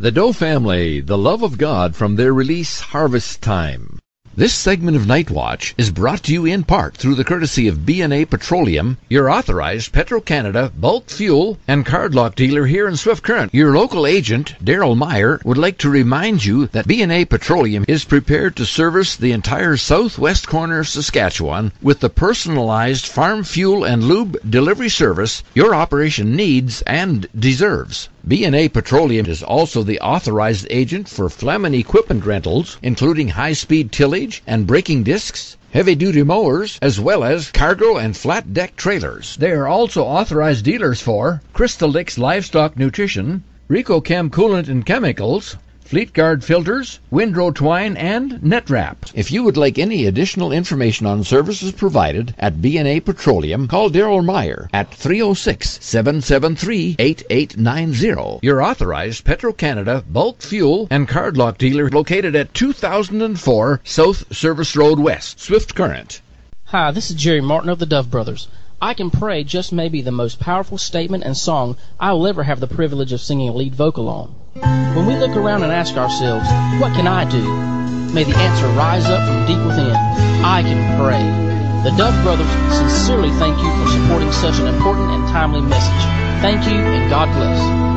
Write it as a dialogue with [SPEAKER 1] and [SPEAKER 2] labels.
[SPEAKER 1] The Doe Family, the love of God from their release Harvest Time. This segment of Night Watch is brought to you in part through the courtesy of B&A Petroleum, your authorized Petro-Canada bulk fuel and card lock dealer here in Swift Current. Your local agent, Daryl Meyer, would like to remind you that B&A Petroleum is prepared to service the entire southwest corner of Saskatchewan with the personalized farm fuel and lube delivery service your operation needs and deserves. B&A Petroleum is also the authorized agent for Flemin equipment rentals, including high-speed tillage and braking discs, heavy-duty mowers, as well as cargo and flat-deck trailers. They are also authorized dealers for Crystal Dix Livestock Nutrition, RecoChem Coolant and Chemicals, Fleetguard Filters, Windrow Twine, and Netwrap. If you would like any additional information on services provided at B&A Petroleum, call Daryl Meyer at 306-773-8890. Your authorized Petro-Canada bulk fuel and card lock dealer located at 2004 South Service Road West, Swift Current.
[SPEAKER 2] Hi, this is Jerry Martin of the Dove Brothers. I Can Pray just may be the most powerful statement and song I will ever have the privilege of singing a lead vocal on. When we look around and ask ourselves, what can I do? May the answer rise up from deep within. I can pray. The Dove Brothers sincerely thank you for supporting such an important and timely message. Thank you, and God bless.